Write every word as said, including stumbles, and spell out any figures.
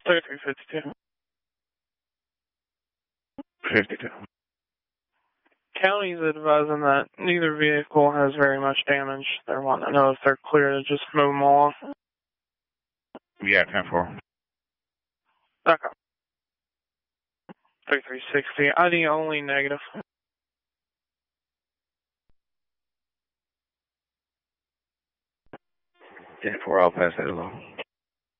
thirty-three fifty-two. fifty-two. County's advising that neither vehicle has very much damage. They're wanting to know if they're clear to just move them all off. Yeah, ten four. Okay. thirty-three sixty. I D only negative. ten four, I'll pass that along.